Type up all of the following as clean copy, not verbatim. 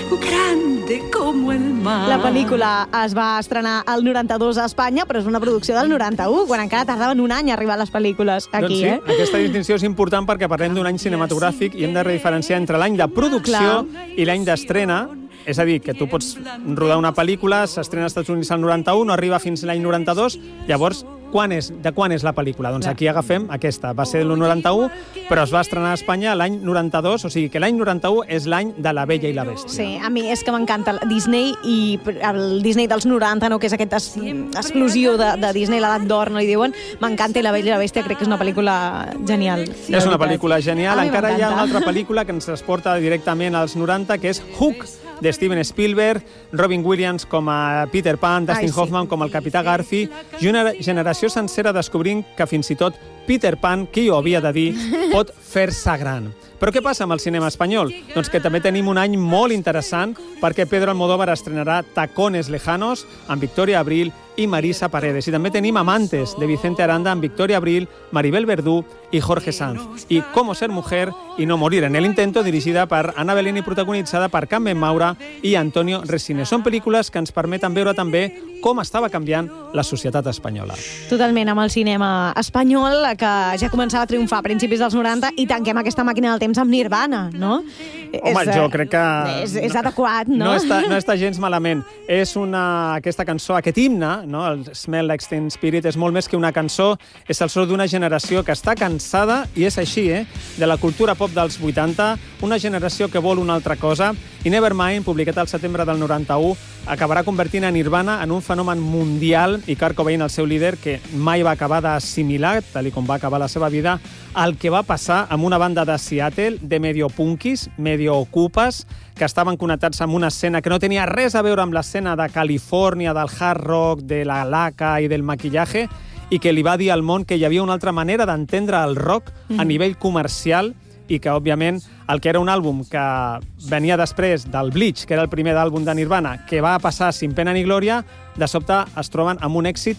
grande como el mar. La pel·lícula es va estrenar el 92 a Espanya, però és una producció del 91, quan encara tardaven un any a arribar les pel·lícules aquí, doncs sí, aquesta distinció és important perquè parlem d'un any cinematogràfic i hem de diferenciar entre l'any de producció i l'any d'estrena. És a dir, que tu pots rodar una pel·lícula, s'estrena als Estats Units al 91, no arriba fins l'any 92, llavors de quan és la pel·lícula? Doncs aquí agafem aquesta. Va ser el 91, però es va estrenar a Espanya l'any 92, o sigui que l'any 91 és l'any de La Bella i la Bèstia. Sí, a mi és que m'encanta Disney i el Disney dels 90, no? Que és aquesta explosió de Disney, l'edat d'or, no li diuen. M'encanta i La Bella i la Bèstia, crec que és una pel·lícula genial. És una pel·lícula genial. Encara hi ha una altra pel·lícula que ens transporta directament als 90, que és Hook, de Steven Spielberg, Robin Williams com a Peter Pan, Dustin Hoffman com el Capità Garfi, i una generació sencera descobrint que fins i tot Peter Pan, qui ho havia de dir, pot fer-se gran. Però què passa amb el cinema espanyol? Doncs que també tenim un any molt interessant perquè Pedro Almodóvar estrenarà Tacones Lejanos amb Victoria Abril i Marisa Paredes. I també tenim Amantes, de Vicente Aranda, amb Victoria Abril, Maribel Verdú i Jorge Sanz. I Cómo ser mujer y no morir en el intento, dirigida per Ana Belén i protagonitzada per Carmen Maura i Antonio Resines. Són pel·lícules que ens permeten veure també com estava canviant la societat espanyola. Totalment, amb el cinema espanyol, que ja començava a triomfar a principis dels 90, i tanquem aquesta màquina del temps amb Nirvana, no? Home, jo crec que... És adequat, no? No està gens malament. És aquesta cançó, aquest himne, no? El Smell Like Teen Spirit, és molt més que una cançó, és el so d'una generació que està cansada, i és així, de la cultura pop dels 80, una generació que vol una altra cosa, i Nevermind, publicat al setembre del 91, acabarà convertint a Nirvana en un fenomen mundial, i Kurt Cobain, el seu líder, que mai va acabar d'assimilar, tal com va acabar la seva vida, el que va passar amb una banda de Seattle, de medio punkis, medio ocupes, que estaven connectats amb una escena que no tenia res a veure amb l'escena de Califòrnia, del hard rock, de la laca i del maquillatge, i que li va dir al món que hi havia una altra manera d'entendre el rock a nivell comercial, i que, òbviament, el que era un àlbum que venia després del Bleach, que era el primer àlbum de Nirvana, que va passar sin pena ni glòria, de sobte es troben amb un èxit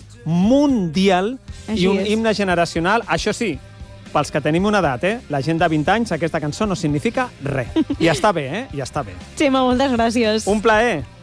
mundial i un himne generacional. Això sí, pels que tenim una edat, la gent de 20 anys, aquesta cançó no significa res. I està bé, I està bé. Xema, moltes gràcies. Un plaer.